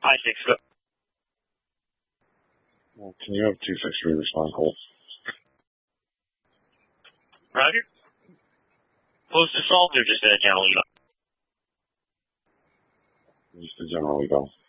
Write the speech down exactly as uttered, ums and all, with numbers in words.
Five six, go. Well, can you have two six three respond, Cole? Roger. Post assault or just a general eval? Just a general eval.